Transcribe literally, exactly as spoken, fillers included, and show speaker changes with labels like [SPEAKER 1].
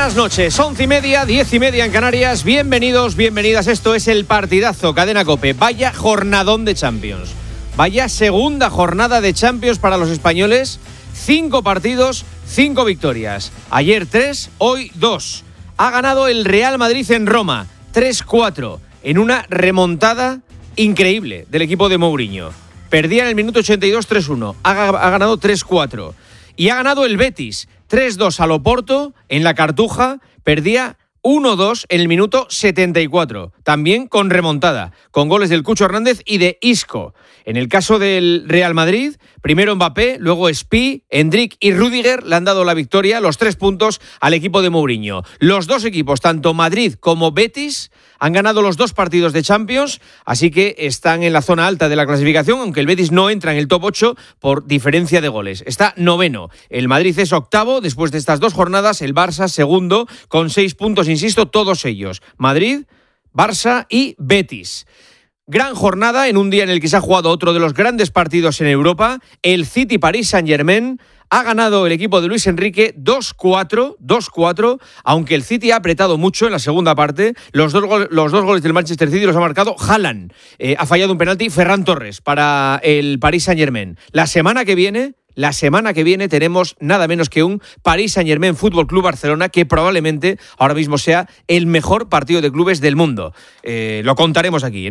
[SPEAKER 1] Buenas noches, once y media, diez y media en Canarias. Bienvenidos, bienvenidas. Esto es el partidazo Cadena COPE. Vaya jornadón de Champions. Vaya segunda jornada de Champions para los españoles. Cinco partidos, cinco victorias. Ayer tres, hoy dos. Ha ganado el Real Madrid en Roma, tres cuatro, en una remontada increíble del equipo de Mourinho. Perdía en el minuto ochenta y dos, tres uno. Ha, ha ganado tres cuatro. Y ha ganado el Betis, tres dos al Oporto en la Cartuja. Perdía uno dos en el minuto setenta y cuatro. También con remontada, con goles del Cucho Hernández y de Isco. En el caso del Real Madrid, primero Mbappé, luego Spi, Endrick y Rüdiger le han dado la victoria, los tres puntos al equipo de Mourinho. Los dos equipos, tanto Madrid como Betis, han ganado los dos partidos de Champions, así que están en la zona alta de la clasificación, aunque el Betis no entra en el top ocho por diferencia de goles. Está noveno. El Madrid es octavo después de estas dos jornadas, el Barça segundo con seis puntos, insisto, todos ellos. Madrid, Barça y Betis. Gran jornada en un día en el que se ha jugado otro de los grandes partidos en Europa. El City Paris Saint-Germain. Ha ganado el equipo de Luis Enrique dos cuatro, dos cuatro, aunque el City ha apretado mucho en la segunda parte. Los dos, gol, los dos goles del Manchester City los ha marcado Haaland. Eh, ha fallado un penalti Ferran Torres para el Paris Saint-Germain. La semana que viene... La semana que viene tenemos nada menos que un Paris Saint-Germain Fútbol Club Barcelona, que probablemente ahora mismo sea el mejor partido de clubes del mundo. Eh, lo contaremos aquí.